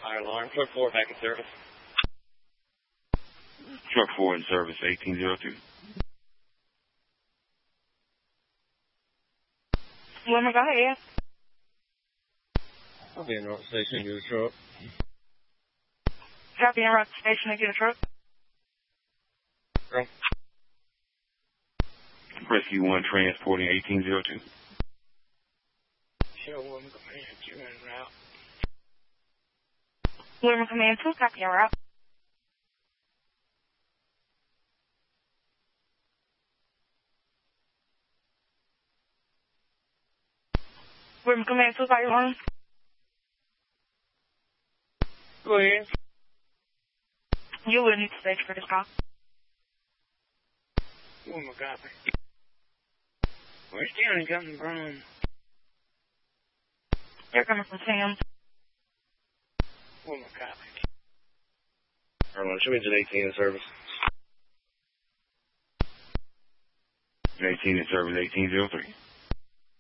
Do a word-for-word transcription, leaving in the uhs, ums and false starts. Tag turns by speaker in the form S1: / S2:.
S1: Fire alarm. Truck four back in service.
S2: Truck four in service, eighteen oh two.
S3: Lemon, go ahead.
S1: I'll be in Rock Station and get a truck.
S3: Copy in Rock Station and get a truck.
S1: Right.
S2: Rescue one transporting eighteen oh two.
S1: Show one command, you're in route.
S3: Lemon Command two, copy in route. Lemon Command two, copy one.
S1: Go ahead.
S3: You will need to stage for this call.
S1: One more copy. Where's County coming from?
S3: They're coming from Sam.
S1: One more copy. Alright, show me to eighteen in service.
S2: eighteen in service, eighteen oh three.